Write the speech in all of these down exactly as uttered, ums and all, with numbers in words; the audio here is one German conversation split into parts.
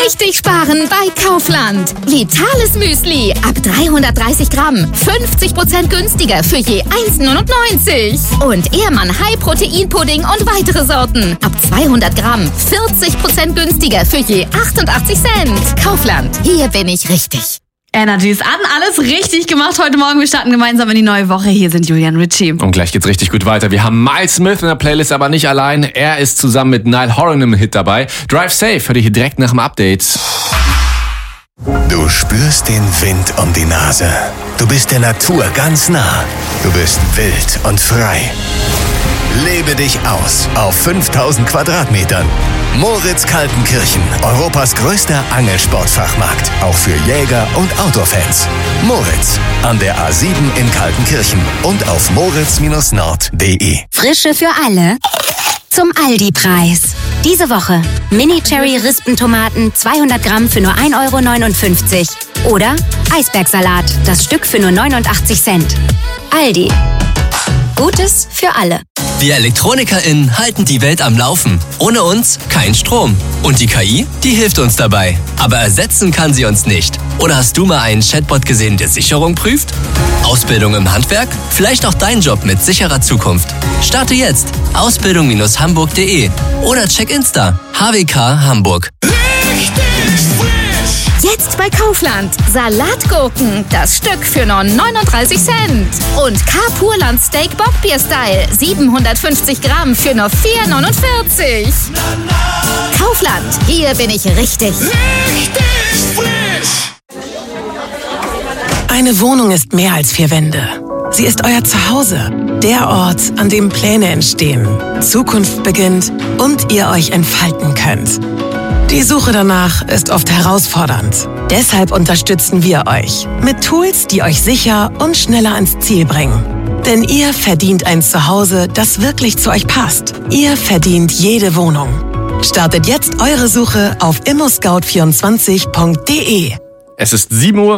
Richtig sparen bei Kaufland. Vitales Müsli ab dreihundertdreißig Gramm. fünfzig Prozent günstiger für je eins neunundneunzig. Und Ehrmann High Protein Pudding und weitere Sorten ab zweihundert Gramm. vierzig Prozent günstiger für je achtundachtzig Cent. Kaufland, hier bin ich richtig. Energy ist an, alles richtig gemacht heute Morgen. Wir starten gemeinsam in die neue Woche. Hier sind Julian Ritchie. Und gleich geht's richtig gut weiter. Wir haben Miles Smith in der Playlist, aber nicht allein. Er ist zusammen mit Niall Horan im Hit dabei. Drive Safe, hört ihr hier direkt nach dem Update. Du spürst den Wind um die Nase. Du bist der Natur ganz nah. Du bist wild und frei. Lebe dich aus auf fünftausend Quadratmetern. Moritz Kaltenkirchen, Europas größter Angelsportfachmarkt. Auch für Jäger und Outdoor-Fans. Moritz, an der A sieben in Kaltenkirchen und auf moritz nord punkt de. Frische für alle zum Aldi-Preis. Diese Woche Mini-Cherry-Rispentomaten zweihundert Gramm für nur ein Euro neunundfünfzig. Oder Eisbergsalat, das Stück für nur neunundachtzig Cent. Aldi. Gutes für alle. Wir ElektronikerInnen halten die Welt am Laufen. Ohne uns kein Strom. Und die K I, die hilft uns dabei. Aber ersetzen kann sie uns nicht. Oder hast du mal einen Chatbot gesehen, der Sicherung prüft? Ausbildung im Handwerk? Vielleicht auch dein Job mit sicherer Zukunft. Starte jetzt. Ausbildung Hamburg punkt de oder check Insta. H W K Hamburg. Jetzt bei Kaufland. Salatgurken, das Stück für nur neununddreißig Cent. Und K-Purland Steak Bockbier Style, siebenhundertfünfzig Gramm für nur vier neunundvierzig. Kaufland, hier bin ich richtig. Richtig frisch. Eine Wohnung ist mehr als vier Wände. Sie ist euer Zuhause. Der Ort, an dem Pläne entstehen, Zukunft beginnt und ihr euch entfalten könnt. Die Suche danach ist oft herausfordernd. Deshalb unterstützen wir euch mit Tools, die euch sicher und schneller ans Ziel bringen. Denn ihr verdient ein Zuhause, das wirklich zu euch passt. Ihr verdient jede Wohnung. Startet jetzt eure Suche auf immo scout vierundzwanzig punkt de. Es ist sieben Uhr.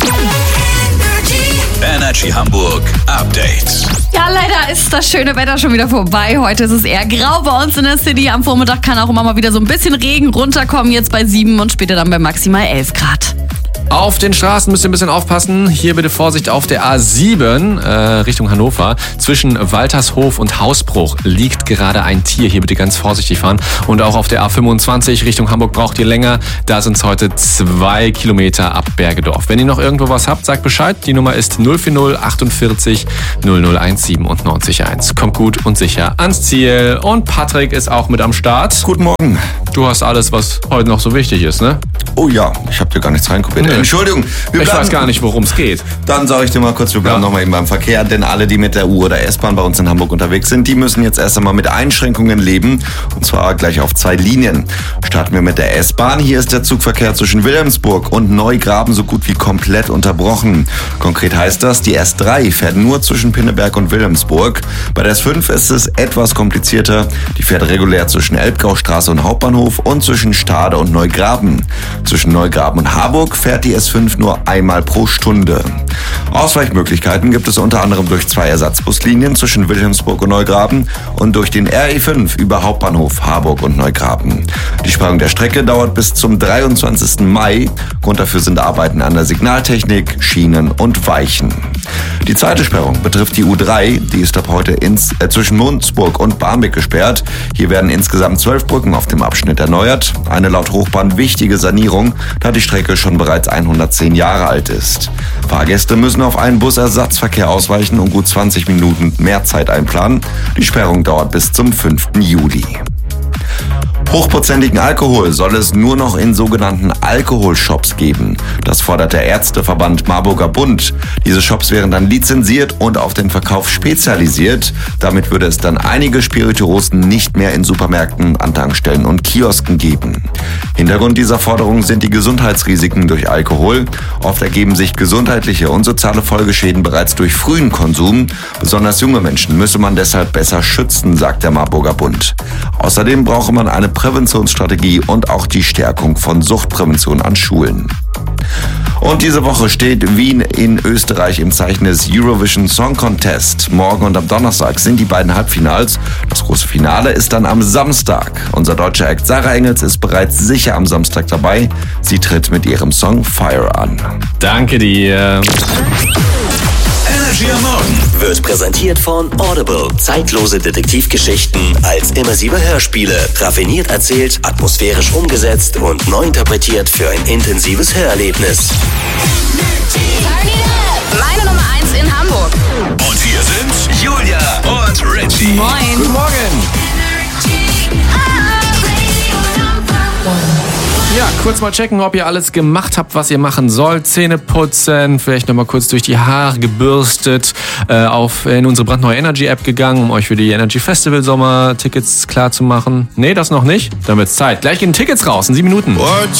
Energy Hamburg Update. Ja, leider ist das schöne Wetter schon wieder vorbei. Heute ist es eher grau bei uns in der City. Am Vormittag kann auch immer mal wieder so ein bisschen Regen runterkommen. Jetzt bei sieben und später dann bei maximal elf Grad. Auf den Straßen müsst ihr ein bisschen aufpassen. Hier bitte Vorsicht auf der A sieben äh, Richtung Hannover. Zwischen Waltershof und Hausbruch liegt gerade ein Tier. Hier bitte ganz vorsichtig fahren. Und auch auf der A fünfundzwanzig Richtung Hamburg braucht ihr länger. Da sind es heute zwei Kilometer ab Bergedorf. Wenn ihr noch irgendwo was habt, sagt Bescheid. Die Nummer ist null vier null achtundvierzig null null siebenundneunzig und neunzig eins. Kommt gut und sicher ans Ziel. Und Patrick ist auch mit am Start. Guten Morgen. Du hast alles, was heute noch so wichtig ist, ne? Oh ja, ich habe dir gar nichts reinkopiert. Nee. Entschuldigung. Wir ich weiß gar nicht, worum es geht. Dann sage ich dir mal kurz, wir bleiben ja. noch mal eben beim Verkehr. Denn alle, die mit der U- oder S-Bahn bei uns in Hamburg unterwegs sind, die müssen jetzt erst einmal mit Einschränkungen leben. Und zwar gleich auf zwei Linien. Starten wir mit der S-Bahn. Hier ist der Zugverkehr zwischen Wilhelmsburg und Neugraben so gut wie komplett unterbrochen. Konkret heißt das, die S drei fährt nur zwischen Pinneberg und Wilhelmsburg. Bei der S fünf ist es etwas komplizierter. Die fährt regulär zwischen Elbgaustraße und Hauptbahnhof und zwischen Stade und Neugraben. Zwischen Neugraben und Harburg fährt die S fünf nur einmal pro Stunde. Ausweichmöglichkeiten gibt es unter anderem durch zwei Ersatzbuslinien zwischen Wilhelmsburg und Neugraben und durch den R E fünf über Hauptbahnhof Harburg und Neugraben. Die Sperrung der Strecke dauert bis zum dreiundzwanzigsten Mai. Grund dafür sind Arbeiten an der Signaltechnik, Schienen und Weichen. Die zweite Sperrung betrifft die U drei. Die ist ab heute ins, äh, zwischen Mundsburg und Barmbek gesperrt. Hier werden insgesamt zwölf Brücken auf dem Abschnitt erneuert. Eine laut Hochbahn wichtige Sanierung, da die Strecke schon bereits hundertzehn Jahre alt ist. Fahrgäste müssen auf einen Busersatzverkehr ausweichen und gut zwanzig Minuten mehr Zeit einplanen. Die Sperrung dauert bis zum fünften Juli. Hochprozentigen Alkohol soll es nur noch in sogenannten Alkoholshops geben. Das fordert der Ärzteverband Marburger Bund. Diese Shops wären dann lizenziert und auf den Verkauf spezialisiert. Damit würde es dann einige Spirituosen nicht mehr in Supermärkten, an Tankstellen und Kiosken geben. Hintergrund dieser Forderung sind die Gesundheitsrisiken durch Alkohol. Oft ergeben sich gesundheitliche und soziale Folgeschäden bereits durch frühen Konsum. Besonders junge Menschen müsse man deshalb besser schützen, sagt der Marburger Bund. Außerdem brauche man eine Präventionsstrategie und auch die Stärkung von Suchtprävention an Schulen. Und diese Woche steht Wien in Österreich im Zeichen des Eurovision Song Contest. Morgen und am Donnerstag sind die beiden Halbfinals. Das große Finale ist dann am Samstag. Unser deutscher Act Sarah Engels ist bereits sicher am Samstag dabei. Sie tritt mit ihrem Song Fire an. Danke dir. Energy am Morgen wird präsentiert von Audible. Zeitlose Detektivgeschichten als immersive Hörspiele. Raffiniert erzählt, atmosphärisch umgesetzt und neu interpretiert für ein intensives Hörerlebnis. Meine Nummer eins in Hamburg. Und hier sind Julia und Richie. Moin. Guten Morgen. Ja, kurz mal checken, ob ihr alles gemacht habt, was ihr machen sollt. Zähne putzen, vielleicht nochmal kurz durch die Haare gebürstet, äh, auf in unsere brandneue Energy-App gegangen, um euch für die Energy Festival Sommer Tickets klar zu machen. Nee, das noch nicht? Dann wird's Zeit. Gleich gehen Tickets raus in sieben Minuten. Und